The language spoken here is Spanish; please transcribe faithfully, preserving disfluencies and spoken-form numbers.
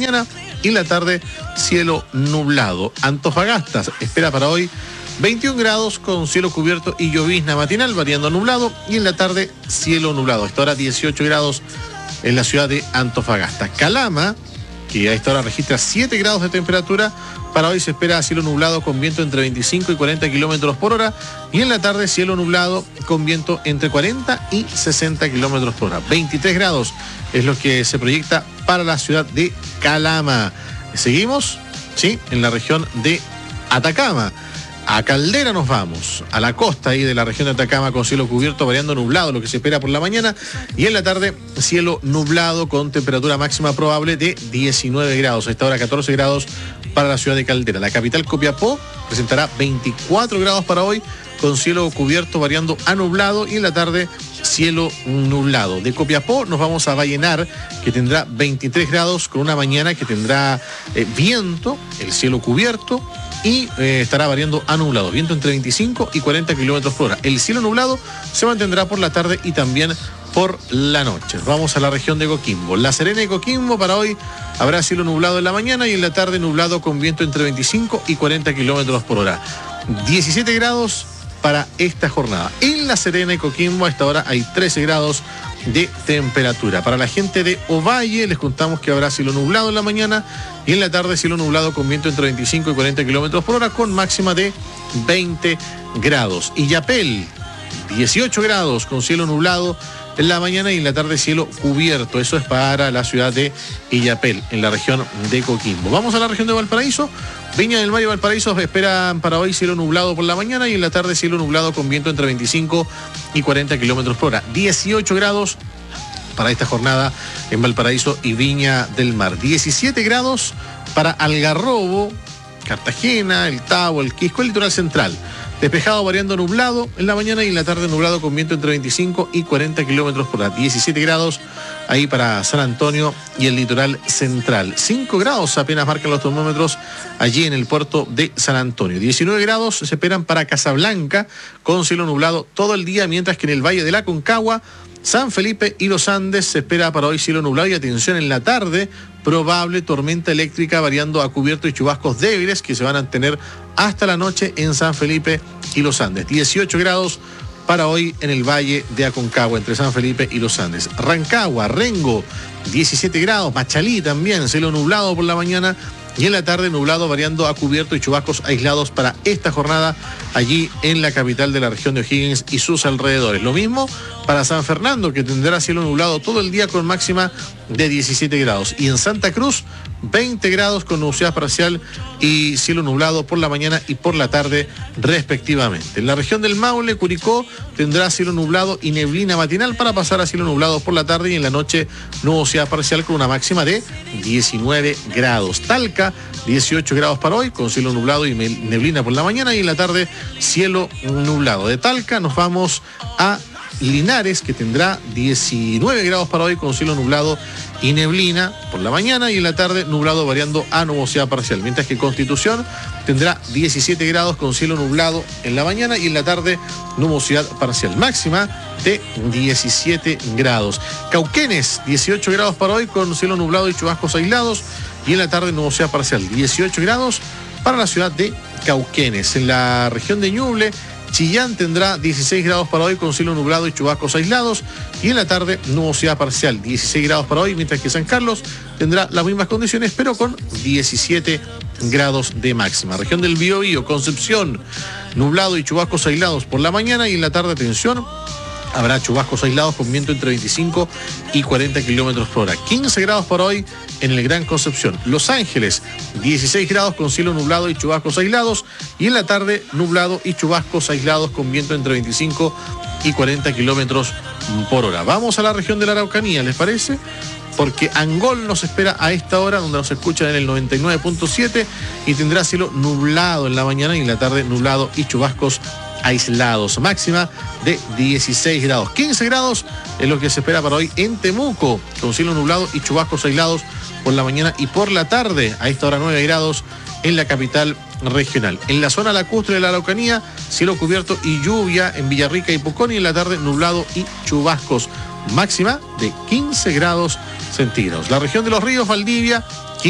mañana y en la tarde cielo nublado. Antofagasta espera para hoy veintiún grados con cielo cubierto y llovizna matinal, variando a nublado, y en la tarde cielo nublado. A esta hora dieciocho grados en la ciudad de Antofagasta. Calama, que a esta hora registra siete grados de temperatura, para hoy se espera cielo nublado con viento entre veinticinco y cuarenta kilómetros por hora, y en la tarde cielo nublado con viento entre cuarenta y sesenta kilómetros por hora. veintitrés grados es lo que se proyecta para la ciudad de Calama. Seguimos, sí, en la región de Atacama. A Caldera nos vamos, a la costa ahí de la región de Atacama con cielo cubierto, variando nublado, lo que se espera por la mañana, y en la tarde cielo nublado con temperatura máxima probable de diecinueve grados, a esta hora catorce grados para la ciudad de Caldera. La capital Copiapó presentará veinticuatro grados para hoy con cielo cubierto variando a nublado, y en la tarde cielo nublado. De Copiapó nos vamos a Vallenar, que tendrá veintitrés grados con una mañana que tendrá eh, viento, el cielo cubierto, y eh, estará variando a nublado, viento entre veinticinco y cuarenta kilómetros por hora. El cielo nublado se mantendrá por la tarde y también por la noche. Vamos a la región de Coquimbo. La Serena y Coquimbo para hoy habrá cielo nublado en la mañana y en la tarde nublado con viento entre veinticinco y cuarenta kilómetros por hora. diecisiete grados para esta jornada. En La Serena y Coquimbo a esta hora hay trece grados de temperatura. Para la gente de Ovalle les contamos que habrá cielo nublado en la mañana y en la tarde cielo nublado con viento entre veinticinco y cuarenta kilómetros por hora con máxima de veinte grados. Illapel, dieciocho grados con cielo nublado en la mañana y en la tarde cielo cubierto. Eso es para la ciudad de Illapel, en la región de Coquimbo. Vamos a la región de Valparaíso. Viña del Mar y Valparaíso esperan para hoy cielo nublado por la mañana y en la tarde cielo nublado con viento entre veinticinco y cuarenta kilómetros por hora. dieciocho grados para esta jornada en Valparaíso y Viña del Mar. diecisiete grados para Algarrobo, Cartagena, El Tabo, El Quisco, el litoral central. Despejado variando nublado en la mañana y en la tarde nublado con viento entre veinticinco y cuarenta kilómetros por hora. diecisiete grados ahí para San Antonio y el litoral central. cinco grados apenas marcan los termómetros allí en el puerto de San Antonio. diecinueve grados se esperan para Casablanca con cielo nublado todo el día, mientras que en el Valle de la Aconcagua, San Felipe y los Andes se espera para hoy cielo nublado y atención en la tarde, probable tormenta eléctrica variando a cubierto y chubascos débiles que se van a tener hasta la noche en San Felipe y los Andes. dieciocho grados para hoy en el Valle de Aconcagua, entre San Felipe y los Andes. Rancagua, Rengo, diecisiete grados. Machalí también, cielo nublado por la mañana y en la tarde nublado variando a cubierto y chubascos aislados para esta jornada allí en la capital de la región de O'Higgins y sus alrededores. Lo mismo para San Fernando, que tendrá cielo nublado todo el día con máxima de diecisiete grados. Y en Santa Cruz, veinte grados con nubosidad parcial y cielo nublado por la mañana y por la tarde respectivamente. En la región del Maule, Curicó, tendrá cielo nublado y neblina matinal para pasar a cielo nublado por la tarde y en la noche nubosidad parcial con una máxima de diecinueve grados. Talca, dieciocho grados para hoy con cielo nublado y neblina por la mañana y en la tarde cielo nublado. De Talca nos vamos a Linares, que tendrá diecinueve grados para hoy con cielo nublado y neblina por la mañana y en la tarde nublado variando a nubosidad parcial, mientras que Constitución tendrá diecisiete grados con cielo nublado en la mañana y en la tarde nubosidad parcial, máxima de diecisiete grados. Cauquenes, dieciocho grados para hoy con cielo nublado y chubascos aislados y en la tarde nubosidad parcial, dieciocho grados para la ciudad de Cauquenes. En la región de Ñuble, Chillán tendrá dieciséis grados para hoy con cielo nublado y chubascos aislados y en la tarde nubosidad parcial, dieciséis grados para hoy, mientras que San Carlos tendrá las mismas condiciones pero con diecisiete grados de máxima. Región del Biobío, Concepción, nublado y chubascos aislados por la mañana y en la tarde, atención, habrá chubascos aislados con viento entre veinticinco y cuarenta kilómetros por hora. quince grados para hoy en el Gran Concepción. Los Ángeles, dieciséis grados con cielo nublado y chubascos aislados y en la tarde nublado y chubascos aislados con viento entre veinticinco y cuarenta kilómetros por hora. Vamos a la región de la Araucanía, ¿les parece? Porque Angol nos espera a esta hora, donde nos escuchan en el noventa y nueve punto siete y tendrá cielo nublado en la mañana y en la tarde nublado y chubascos aislados, máxima de dieciséis grados. quince grados es lo que se espera para hoy en Temuco, con cielo nublado y chubascos aislados por la mañana y por la tarde. A esta hora nueve grados en la capital regional. En la zona lacustre de la Araucanía, cielo cubierto y lluvia en Villarrica y Pucón y en la tarde nublado y chubascos, máxima de quince grados centígrados. La región de los ríos, Valdivia,